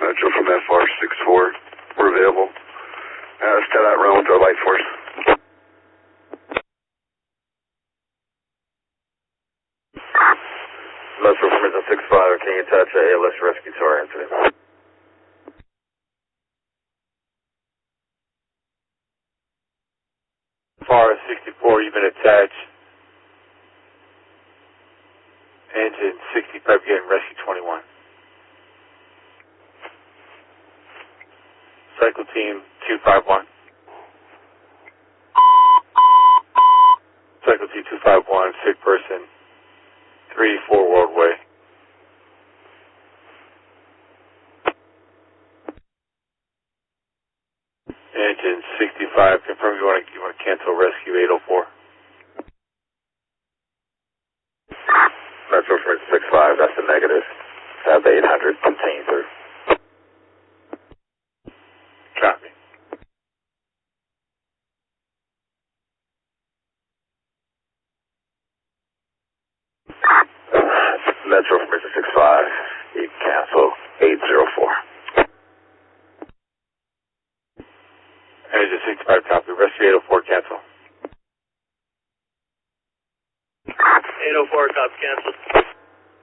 Metro from FR64. We're available. Let's try that run with our light force. Metro from 65, can you touch ALS rescue to our incident? FR64, you've been attached. Engine 65 getting rescue 21. Cycle team 251. Cycle team 251, sick person 384 World Way. Engine 65, confirm you want to cancel rescue 804. Metro from 65, that's a negative. Have 800 contain through. Copy. Metro from 65, you can cancel 804. Engine 65, copy. Rescue 804, cancel. 804, copy, cancel.